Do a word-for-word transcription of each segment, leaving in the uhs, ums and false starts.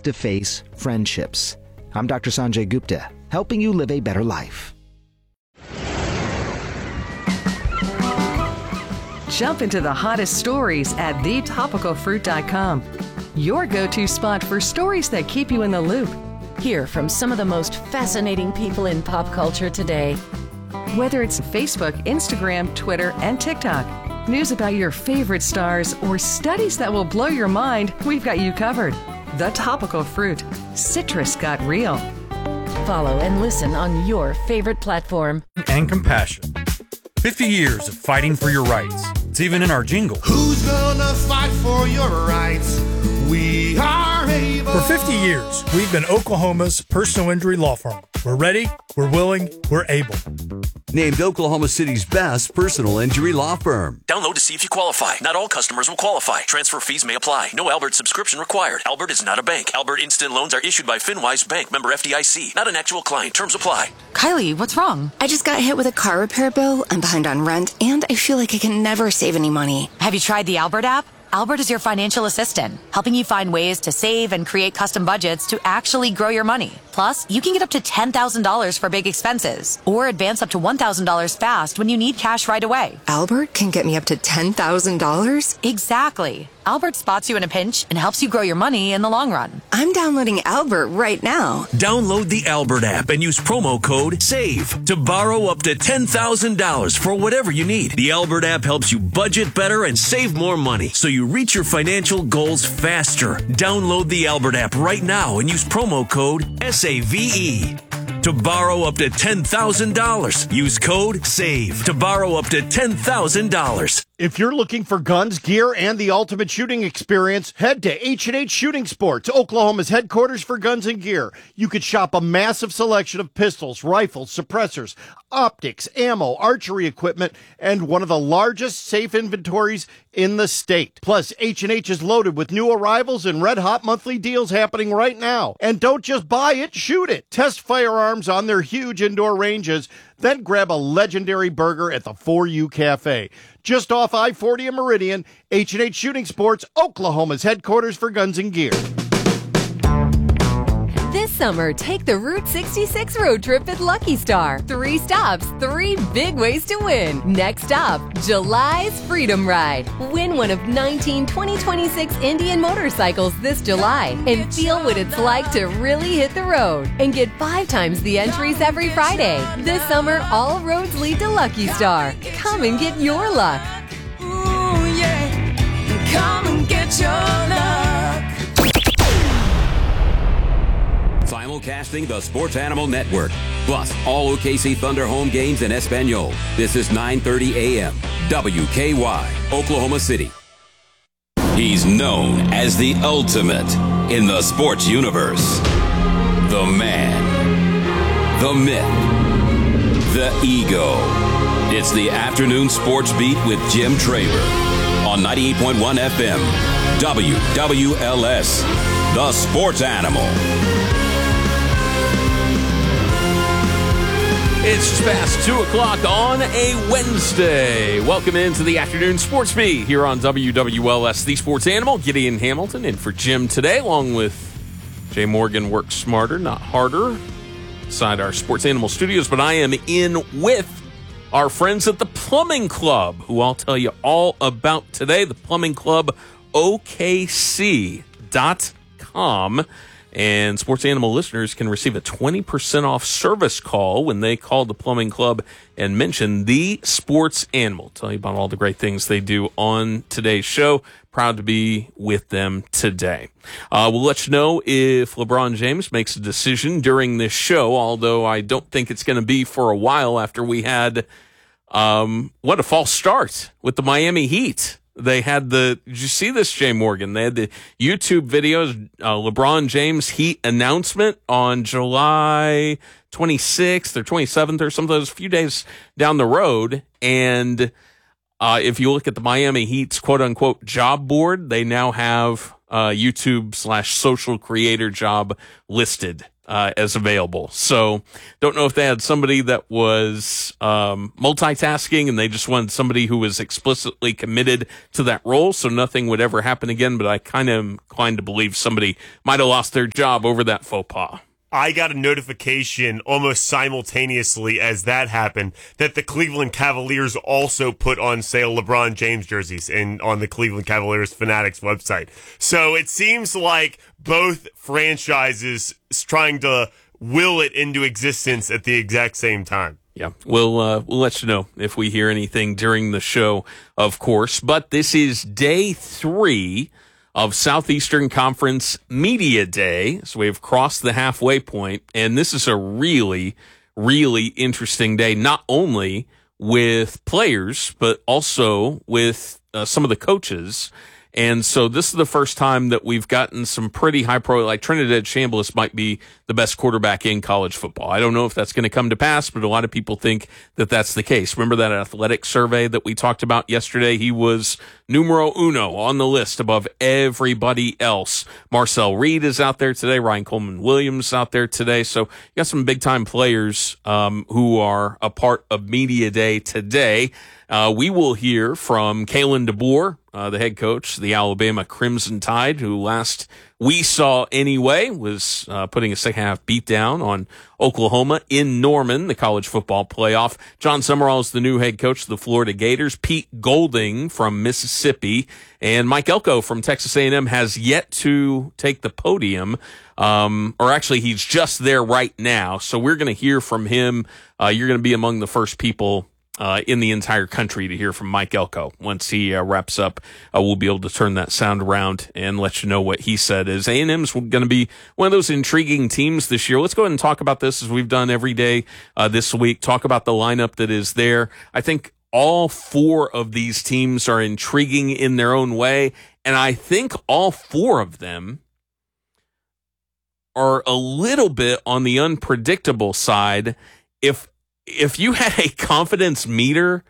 face-to-face friendships. I'm Doctor Sanjay Gupta, helping you live a better life. Jump into the hottest stories at the topical fruit dot com. Your go-to spot for stories that keep you in the loop. Hear from some of the most fascinating people in pop culture today. Whether it's Facebook, Instagram, Twitter, and TikTok, news about your favorite stars, or studies that will blow your mind, we've got you covered. The Topical Fruit. Citrus got real. Follow and listen on your favorite platform. And compassion. fifty years of fighting for your rights. It's even in our jingle. Who's gonna fight for your rights? We are able. For fifty years, we've been Oklahoma's personal injury law firm. We're ready, we're willing, we're able. Named Oklahoma City's best personal injury law firm. Download to see if you qualify. Not all customers will qualify. Transfer fees may apply. No Albert subscription required. Albert is not a bank. Albert Instant Loans are issued by FinWise Bank, member F D I C. Not an actual client. Terms apply. Kylie, what's wrong? I just got hit with a car repair bill. I'm behind on rent, and I feel like I can never save any money. Have you tried the Albert app? Albert is your financial assistant, helping you find ways to save and create custom budgets to actually grow your money. Plus, you can get up to ten thousand dollars for big expenses, or advance up to one thousand dollars fast when you need cash right away. Albert can get me up to ten thousand dollars? Exactly. Albert spots you in a pinch and helps you grow your money in the long run. I'm downloading Albert right now. Download the Albert app and use promo code SAVE to borrow up to ten thousand dollars for whatever you need. The Albert app helps you budget better and save more money so you reach your financial goals faster. Download the Albert app right now and use promo code S A V E to borrow up to ten thousand dollars. Use code SAVE to borrow up to ten thousand dollars. If you're looking for guns, gear, and the ultimate shooting experience, head to H and H Shooting Sports, Oklahoma's headquarters for guns and gear. You could shop a massive selection of pistols, rifles, suppressors, optics, ammo, archery equipment, and one of the largest safe inventories in the state. Plus, H and H is loaded with new arrivals and red-hot monthly deals happening right now. And don't just buy it, shoot it. Test firearms on their huge indoor ranges, then grab a legendary burger at the For You Cafe. Just off I forty and Meridian, H and H Shooting Sports, Oklahoma's headquarters for guns and gear. This summer, take the Route sixty-six road trip at Lucky Star. Three stops, three big ways to win. Next stop, July's Freedom Ride. Win one of nineteen twenty twenty-six Indian motorcycles this July and feel what it's like to really hit the road. And get five times the entries every Friday. This summer, all roads lead to Lucky Star. Come and get your luck. Ooh, yeah. Come and get your luck. Simulcasting the Sports Animal Network, plus all O K C Thunder home games in Espanol. This is nine thirty a.m. W K Y, Oklahoma City. He's known as the ultimate in the sports universe. The man, the myth, the ego. It's the Afternoon Sports Beat with Jim Traver on ninety-eight point one F M, W W L S, the Sports Animal. It's just past two o'clock on a Wednesday. Welcome into the Afternoon Sports Beat here on W W L S, the Sports Animal. Gideon Hamilton in for Jim today, along with Jay Morgan. Work smarter, not harder, inside our Sports Animal studios. But I am in with our friends at the Plumbing Club, who I'll tell you all about today. The Plumbing Club, O K C dot com. And Sports Animal listeners can receive a twenty percent off service call when they call the Plumbing Club and mention the Sports Animal. Tell you about all the great things they do on today's show. Proud to be with them today. Uh, we'll let you know if LeBron James makes a decision during this show, although I don't think it's going to be for a while after we had, um, what a false start with the Miami Heat. They had the, did you see this, Jay Morgan? They had the YouTube videos, uh, LeBron James Heat announcement on July twenty-sixth or twenty-seventh or something. It was a few days down the road. And uh, if you look at the Miami Heat's quote unquote job board, they now have uh, YouTube slash social creator job listed uh, as available. So don't know if they had somebody that was um, multitasking and they just wanted somebody who was explicitly committed to that role so nothing would ever happen again. But I kind of am inclined to believe somebody might have lost their job over that faux pas. I got a notification almost simultaneously as that happened that the Cleveland Cavaliers also put on sale LeBron James jerseys in, on the Cleveland Cavaliers Fanatics website. So it seems like both franchises trying to will it into existence at the exact same time. Yeah, we'll uh, we'll let you know if we hear anything during the show, of course. But this is day three of Southeastern Conference Media Day. So we've crossed the halfway point, and this is a really, really interesting day, not only with players, but also with uh, some of the coaches. And so this is the first time that we've gotten some pretty high pro, like Trinidad Chambliss might be the best quarterback in college football. I don't know if that's going to come to pass, but a lot of people think that that's the case. Remember that athletic survey that we talked about yesterday? He was numero uno on the list above everybody else. Marcel Reed is out there today. Ryan Coleman Williams is out there today. So you got some big time players um, who are a part of Media Day today. Uh, we will hear from Kalen DeBoer, uh, the head coach, the Alabama Crimson Tide, who last we saw anyway was uh, putting a second half beatdown on Oklahoma in Norman, the college football playoff. John Summerall is the new head coach of the Florida Gators. Pete Golding from Mississippi and Mike Elko from Texas A and M has yet to take the podium. Um, or actually he's just there right now. So we're going to hear from him. Uh, you're going to be among the first people Uh, in the entire country to hear from Mike Elko. Once he uh, wraps up, uh, we'll be able to turn that sound around and let you know what he said. Is A and M's going to be one of those intriguing teams this year? Let's go ahead and talk about this as we've done every day uh, this week. Talk about the lineup that is there. I think all four of these teams are intriguing in their own way, and I think all four of them are a little bit on the unpredictable side. If If you had a confidence meter,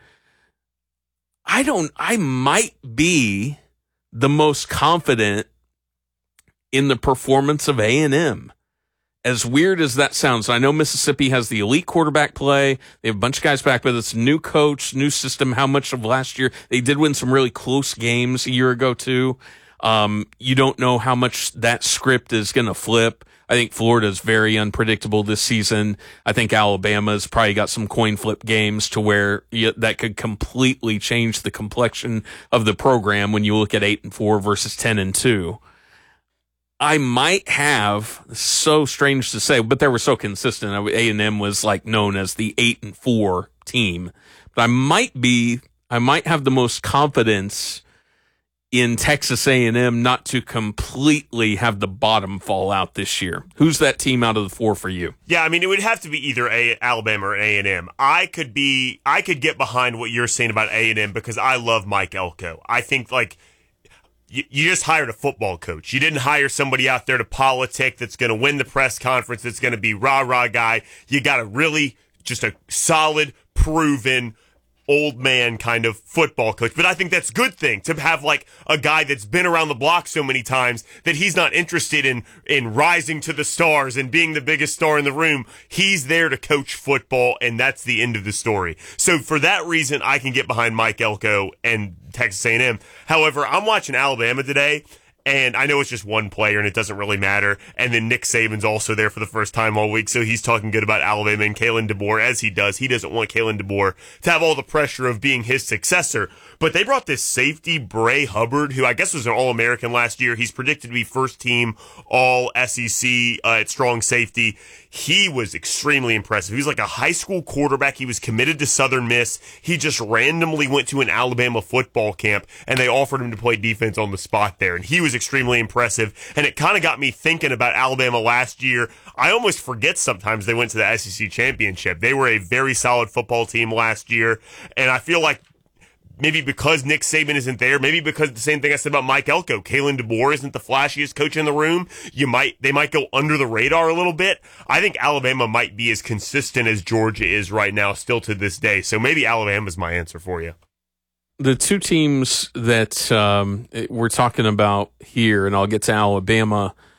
I don't, I might be the most confident in the performance of A and M. As weird as that sounds, I know Mississippi has the elite quarterback play. They have a bunch of guys back, but it's a new coach, new system. How much of last year? They did win some really close games a year ago, too. Um, you don't know how much that script is going to flip. I think Florida is very unpredictable this season. I think Alabama's probably got some coin flip games to where you, that could completely change the complexion of the program when you look at eight and four versus ten and two. I might have, so strange to say, but they were so consistent. A and M was like known as the eight and four team. But I might be, I might have the most confidence in Texas A and M not to completely have the bottom fall out this year. Who's that team out of the four for you? Yeah, I mean, it would have to be either a, Alabama or A and M. I could be, I could get behind what you're saying about A and M because I love Mike Elko. I think, like, you, you just hired a football coach. You didn't hire somebody out there to politic that's going to win the press conference, that's going to be rah-rah guy. You got a really, just a solid, proven old man kind of football coach. But I think that's a good thing to have like a guy that's been around the block so many times that he's not interested in, in rising to the stars and being the biggest star in the room. He's there to coach football, and that's the end of the story. So for that reason, I can get behind Mike Elko and Texas A and M. However, I'm watching Alabama today, and I know it's just one player and it doesn't really matter. And then Nick Saban's also there for the first time all week, so he's talking good about Alabama and Kalen DeBoer, as he does. He doesn't want Kalen DeBoer to have all the pressure of being his successor. But they brought this safety, Bray Hubbard, who I guess was an All-American last year. He's predicted to be first team All S E C uh, at strong safety. He was extremely impressive. He was like a high school quarterback. He was committed to Southern Miss. He just randomly went to an Alabama football camp, and they offered him to play defense on the spot there. And he was extremely impressive. And it kind of got me thinking about Alabama last year. I almost forget sometimes they went to the S E C championship. They were a very solid football team last year. And I feel like maybe because Nick Saban isn't there, maybe because the same thing I said about Mike Elko, Kalen DeBoer isn't the flashiest coach in the room. You might, they might go under the radar a little bit. I think Alabama might be as consistent as Georgia is right now, still to this day. So maybe Alabama's my answer for you. The two teams that um, we're talking about here, and I'll get to Alabama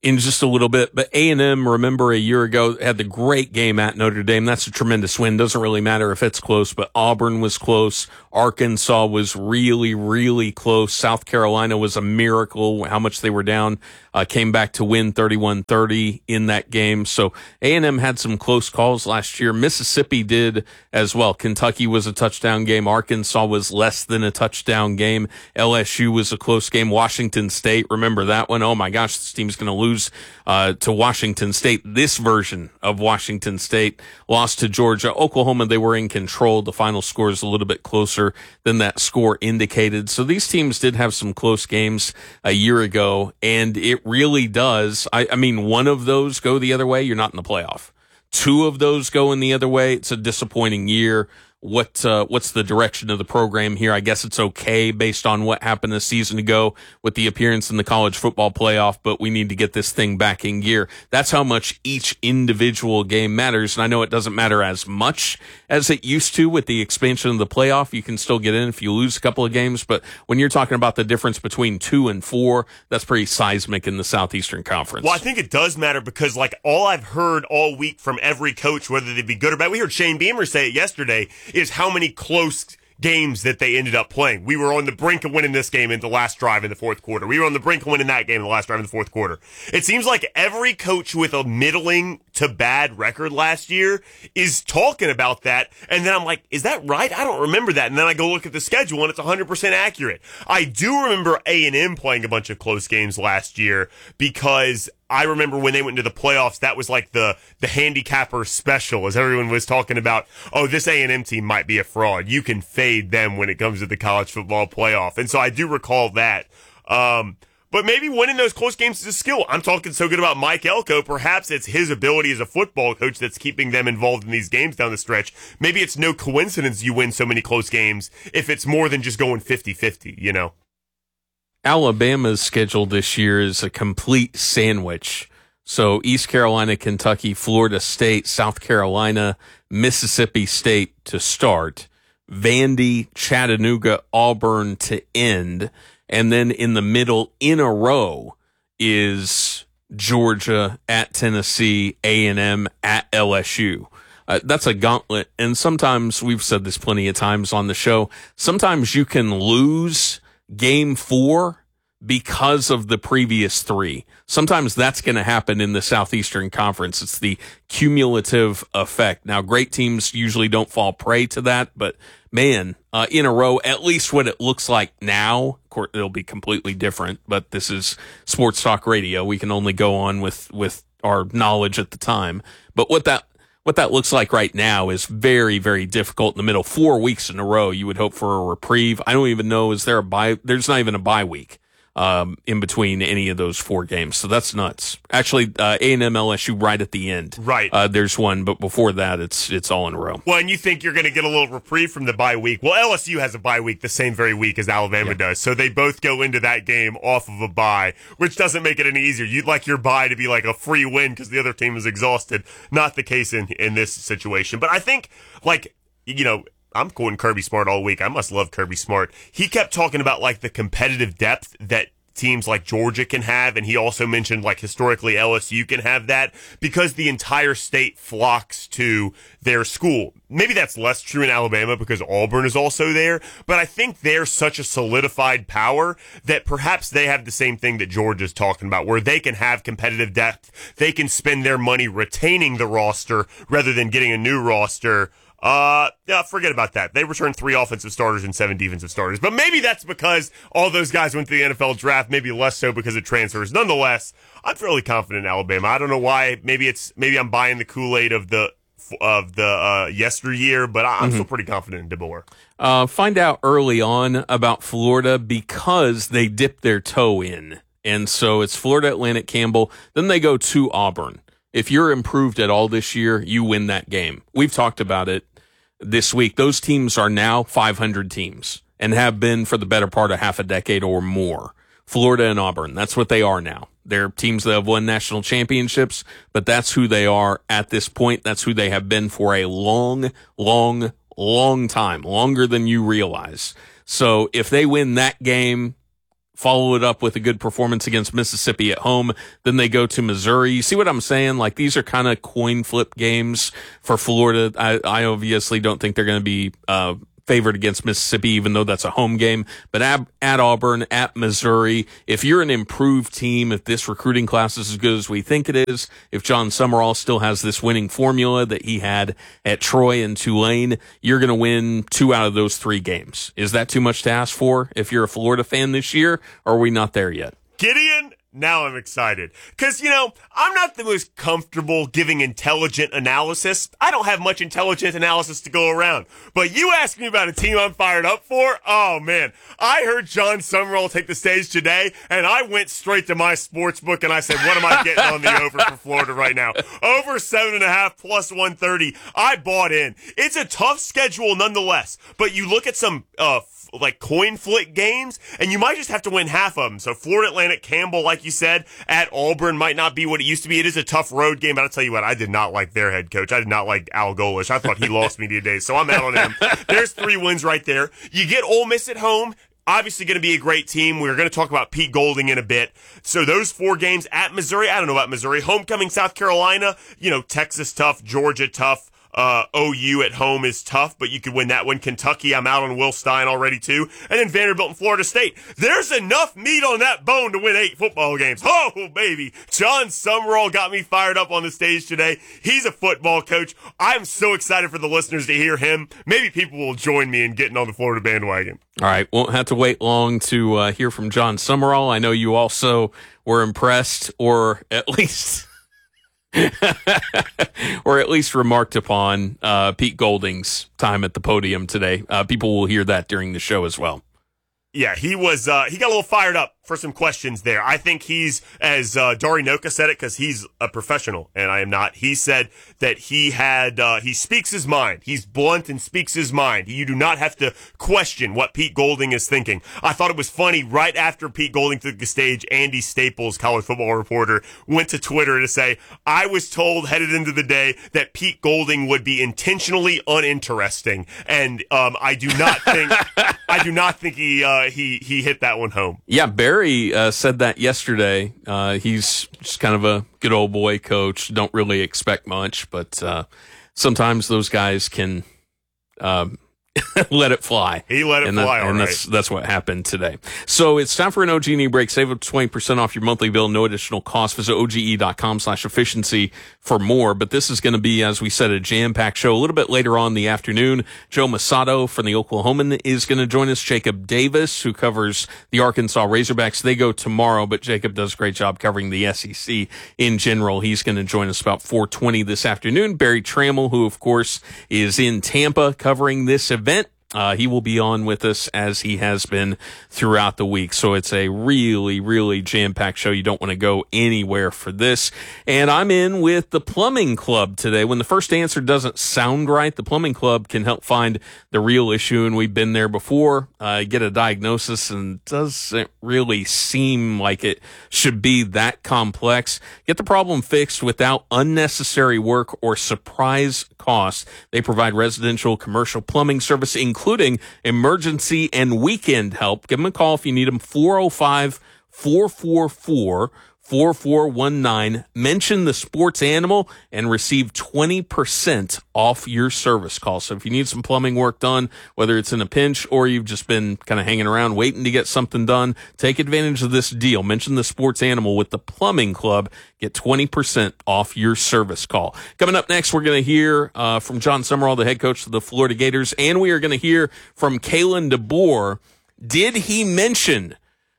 in just a little bit. But A and M, remember a year ago, had the great game at Notre Dame. That's a tremendous win. Doesn't really matter if it's close, but Auburn was close. Arkansas was really, really close. South Carolina was a miracle how much they were down. Uh, came back to win thirty-one thirty in that game. So A and M had some close calls last year. Mississippi did as well. Kentucky was a touchdown game. Arkansas was less than a touchdown game. L S U was a close game. Washington State, remember that one? Oh my gosh, this team's going to lose uh, to Washington State. This version of Washington State lost to Georgia. Oklahoma, they were in control. The final score is a little bit closer than that score indicated. So these teams did have some close games a year ago, and it really does. I, I mean, one of those go the other way, you're not in the playoff. Two of those go in the other way, it's a disappointing year. What uh, what's the direction of the program here? I guess it's okay based on what happened a season ago with the appearance in the college football playoff, but we need to get this thing back in gear. That's how much each individual game matters, and I know it doesn't matter as much as it used to with the expansion of the playoff. You can still get in if you lose a couple of games, but when you're talking about the difference between two and four, that's pretty seismic in the Southeastern Conference. Well, I think it does matter because, like, all I've heard all week from every coach, whether they be good or bad, we heard Shane Beamer say it yesterday, is how many close games that they ended up playing. We were on the brink of winning this game in the last drive in the fourth quarter. We were on the brink of winning that game in the last drive in the fourth quarter. It seems like every coach with a middling to bad record last year is talking about that. And then I'm like, is that right? I don't remember that. And then I go look at the schedule and it's one hundred percent accurate. I do remember A and M playing a bunch of close games last year because I remember when they went into the playoffs, that was like the the handicapper special, as everyone was talking about, oh, this A and M team might be a fraud. You can fade them when it comes to the college football playoff. And so I do recall that. Um, but maybe winning those close games is a skill. I'm talking so good about Mike Elko. Perhaps it's his ability as a football coach that's keeping them involved in these games down the stretch. Maybe it's no coincidence you win so many close games if it's more than just going fifty-fifty, you know? Alabama's schedule this year is a complete sandwich. So East Carolina, Kentucky, Florida State, South Carolina, Mississippi State to start, Vandy, Chattanooga, Auburn to end, and then in the middle in a row is Georgia at Tennessee, A and M at L S U. Uh, that's a gauntlet, and sometimes, we've said this plenty of times on the show, sometimes you can lose game four because of the previous three. Sometimes that's going to happen in the Southeastern Conference. It's the cumulative effect. Now, great teams usually don't fall prey to that, but man, uh, in a row, at least what it looks like now, of course, it'll be completely different, but this is Sports Talk Radio. We can only go on with, with our knowledge at the time. But what that What that looks like right now is very, very difficult in the middle. Four weeks in a row, you would hope for a reprieve. I don't even know, is there a bye? There's not even a bye week um, in between any of those four games. So that's nuts. Actually, uh, A and M L S U right at the end. Right. Uh, there's one, but before that, it's it's all in a row. Well, and you think you're going to get a little reprieve from the bye week. Well, L S U has a bye week the same very week as Alabama yeah. does. So they both go into that game off of a bye, which doesn't make it any easier. You'd like your bye to be like a free win because the other team is exhausted. Not the case in, in this situation. But I think, like, you know, I'm quoting Kirby Smart all week. I must love Kirby Smart. He kept talking about, like, the competitive depth that teams like Georgia can have, and he also mentioned, like, historically L S U can have that because the entire state flocks to their school. Maybe that's less true in Alabama because Auburn is also there, but I think they're such a solidified power that perhaps they have the same thing that Georgia's talking about, where they can have competitive depth. They can spend their money retaining the roster rather than getting a new roster. Uh, yeah, forget about that. They returned three offensive starters and seven defensive starters. But maybe that's because all those guys went to the N F L draft, maybe less so because of transfers. Nonetheless, I'm fairly confident in Alabama. I don't know why. Maybe it's, maybe I'm buying the Kool-Aid of the, of the, uh, yesteryear, but I'm mm-hmm. still pretty confident in DeBoer. Uh, find out early on about Florida because they dipped their toe in. And so it's Florida Atlantic Campbell. Then they go to Auburn. If you're improved at all this year, you win that game. We've talked about it this week. Those teams are now five hundred teams and have been for the better part of half a decade or more. Florida and Auburn, that's what they are now. They're teams that have won national championships, but that's who they are at this point. That's who they have been for a long, long, long time, longer than you realize. So if they win that game, follow it up with a good performance against Mississippi at home. Then they go to Missouri. You see what I'm saying? Like, these are kind of coin flip games for Florida. I, I obviously don't think they're going to be uh, favored against Mississippi, even though that's a home game. But at, at Auburn, at Missouri, if you're an improved team, if this recruiting class is as good as we think it is, if John Summerall still has this winning formula that he had at Troy and Tulane, you're going to win two out of those three games. Is that too much to ask for if you're a Florida fan this year, or are we not there yet? Gideon, now I'm excited. Because, you know, I'm not the most comfortable giving intelligent analysis. I don't have much intelligent analysis to go around. But you asked me about a team I'm fired up for? Oh, man. I heard John Summerall take the stage today, and I went straight to my sports book, and I said, what am I getting on the over for Florida right now? Over seven and a half plus one thirty. I bought in. It's a tough schedule nonetheless. But you look at some uh like coin flip games, and you might just have to win half of them. So Florida Atlantic, Campbell, like you said, at Auburn might not be what it used to be. It is a tough road game, but I'll tell you what, I did not like their head coach. I did not like Al Golesh. I thought he lost me today, so I'm out on him. There's three wins right there. You get Ole Miss at home. Obviously going to be a great team. We're going to talk about Pete Golding in a bit. So those four games at Missouri, I don't know about Missouri. Homecoming, South Carolina, you know, Texas tough, Georgia tough. Uh, O U at home is tough, but you could win that one. Kentucky, I'm out on Will Stein already too. And then Vanderbilt and Florida State. There's enough meat on that bone to win eight football games. Oh, baby. John Summerall got me fired up on the stage today. He's a football coach. I'm so excited for the listeners to hear him. Maybe people will join me in getting on the Florida bandwagon. All right. Won't have to wait long to uh, hear from John Summerall. I know you also were impressed, or at least... or at least remarked upon uh, Pete Golding's time at the podium today. Uh, people will hear that during the show as well. Yeah, he was. Uh, he got a little fired up for some questions there. I think he's, as uh, Dari Noka said it, because he's a professional and I am not. He said that he had, uh, he speaks his mind. He's blunt and speaks his mind. You do not have to question what Pete Golding is thinking. I thought it was funny, right after Pete Golding took the stage, Andy Staples, college football reporter, went to Twitter to say, I was told headed into the day that Pete Golding would be intentionally uninteresting. And um, I do not think, I do not think he, uh, he, he hit that one home. Yeah, Barry uh, said that yesterday. Uh, he's just kind of a good old boy coach. Don't really expect much, but uh, sometimes those guys can um, let it fly. He let it and fly, that, all and right. that's, that's what happened today. So it's time for an O G and E break. Save up to twenty percent off your monthly bill, no additional cost. Visit oge.com slash efficiency for more. But this is going to be, as we said, a jam-packed show. A little bit later on in the afternoon, Joe Masato from the Oklahoman is going to join us. Jacob Davis, who covers the Arkansas Razorbacks, they go tomorrow, but Jacob does a great job covering the S E C in general. He's going to join us about four twenty this afternoon. Barry Trammell, who, of course, is in Tampa covering this event. Uh, he will be on with us as he has been throughout the week. So it's a really, really jam-packed show. You don't want to go anywhere for this. And I'm in with the Plumbing Club today. When the first answer doesn't sound right, the Plumbing Club can help find the real issue. And we've been there before. Uh, get a diagnosis and it doesn't really seem like it should be that complex. Get the problem fixed without unnecessary work or surprise costs. They provide residential, commercial plumbing service, including emergency and weekend help. Give them a call if you need them. four oh five, four four four, four four one nine. Mention the sports animal and receive twenty percent off your service call. So if you need some plumbing work done, whether it's in a pinch or you've just been kind of hanging around waiting to get something done, take advantage of this deal. Mention the sports animal with the Plumbing Club. Get twenty percent off your service call. Coming up next, we're going to hear uh, from John Summerall, the head coach of the Florida Gators, and we are going to hear from Kalen DeBoer. Did he mention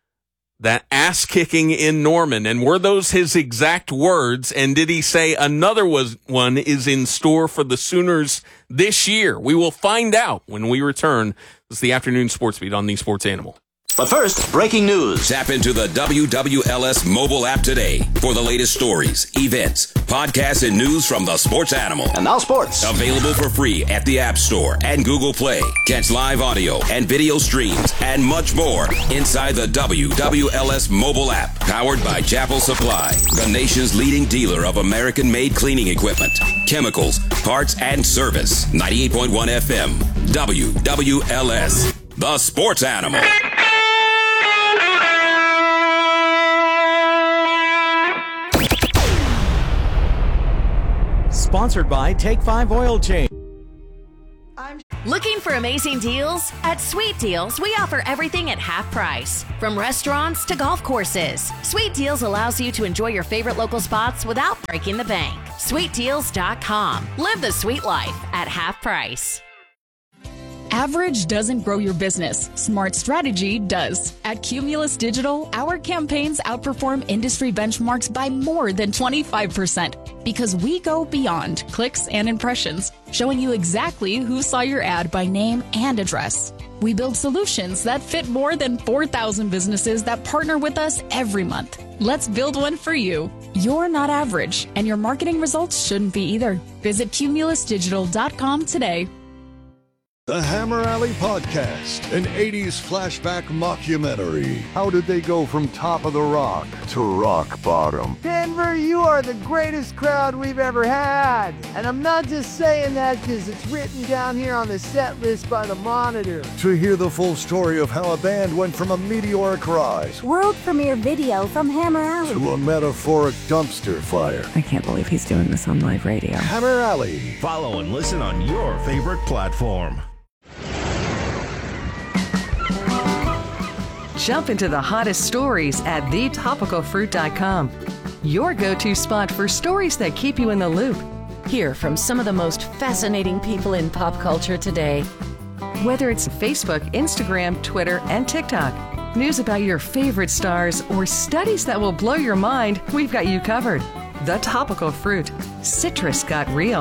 that ass kicking in Norman, and were those his exact words? And did he say another was one is in store for the Sooners this year? We will find out when we return. This is the Afternoon Sports Beat on the Sports Animal. But first, breaking news. Tap into the W W L S mobile app today for the latest stories, events, podcasts, and news from the Sports Animal. And now sports. Available for free at the App Store and Google Play. Catch live audio and video streams and much more inside the W W L S mobile app. Powered by Chapel Supply, the nation's leading dealer of American-made cleaning equipment, chemicals, parts, and service. ninety-eight point one F M, W W L S, the Sports Animal. Sponsored by Take five Oil Change. Looking for amazing deals? At Sweet Deals, we offer everything at half price. From restaurants to golf courses, Sweet Deals allows you to enjoy your favorite local spots without breaking the bank. sweet deals dot com. Live the sweet life at half price. Average doesn't grow your business. Smart strategy does. At Cumulus Digital, our campaigns outperform industry benchmarks by more than twenty-five percent because we go beyond clicks and impressions, showing you exactly who saw your ad by name and address. We build solutions that fit more than four thousand businesses that partner with us every month. Let's build one for you. You're not average, and your marketing results shouldn't be either. Visit cumulus digital dot com today. The Hammer Alley Podcast, an eighties flashback mockumentary. How did they go from top of the rock to rock bottom? Denver, you are the greatest crowd we've ever had. And I'm not just saying that because it's written down here on the set list by the Monitor. To hear the full story of how a band went from a meteoric rise, world premiere video from Hammer Alley, to a metaphoric dumpster fire. I can't believe he's doing this on live radio. Hammer Alley. Follow and listen on your favorite platform. Jump into the hottest stories at the topical fruit dot com. Your go-to spot for stories that keep you in the loop. Hear from some of the most fascinating people in pop culture today. Whether it's Facebook, Instagram, Twitter, and TikTok, news about your favorite stars, or studies that will blow your mind, we've got you covered. The Topical Fruit. Citrus got real.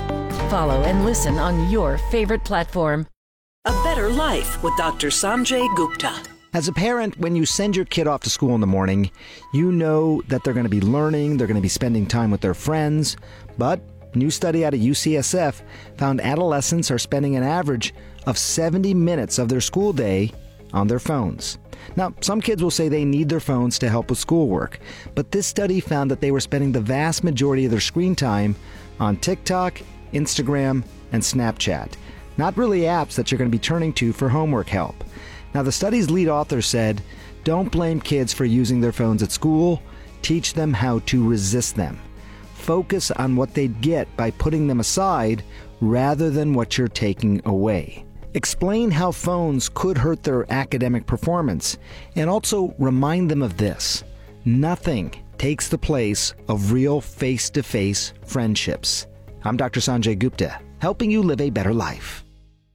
Follow and listen on your favorite platform. A Better Life with Doctor Sanjay Gupta. As a parent, when you send your kid off to school in the morning, you know that they're going to be learning, they're going to be spending time with their friends. But a new study out of U C S F found adolescents are spending an average of seventy minutes of their school day on their phones. Now, some kids will say they need their phones to help with schoolwork, but this study found that they were spending the vast majority of their screen time on TikTok, Instagram, and Snapchat. Not really apps that you're going to be turning to for homework help. Now, the study's lead author said, don't blame kids for using their phones at school. Teach them how to resist them. Focus on what they'd get by putting them aside rather than what you're taking away. Explain how phones could hurt their academic performance, and also remind them of this. Nothing takes the place of real face-to-face friendships. I'm Doctor Sanjay Gupta, helping you live a better life.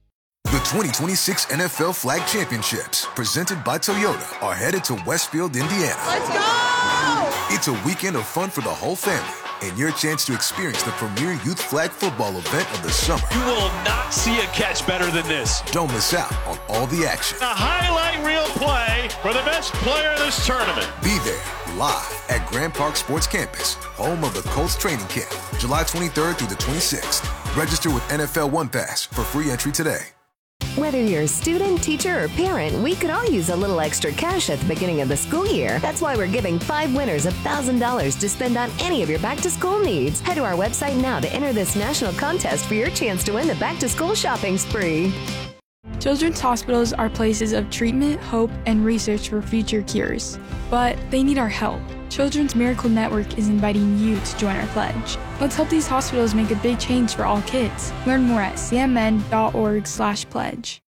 The twenty twenty-six N F L Flag Championships, presented by Toyota, are headed to Westfield, Indiana. Let's go! It's a weekend of fun for the whole family, and your chance to experience the premier youth flag football event of the summer. You will not see a catch better than this. Don't miss out on all the action. A highlight reel play for the best player in this tournament. Be there, live at Grand Park Sports Campus, home of the Colts training camp, July twenty-third through the twenty-sixth. Register with N F L One Pass for free entry today. Whether you're a student, teacher, or parent, we could all use a little extra cash at the beginning of the school year. That's why we're giving five winners one thousand dollars to spend on any of your back-to-school needs. Head to our website now to enter this national contest for your chance to win the back-to-school shopping spree. Children's hospitals are places of treatment, hope, and research for future cures. But they need our help. Children's Miracle Network is inviting you to join our pledge. Let's help these hospitals make a big change for all kids. Learn more at c m n dot org slash pledge.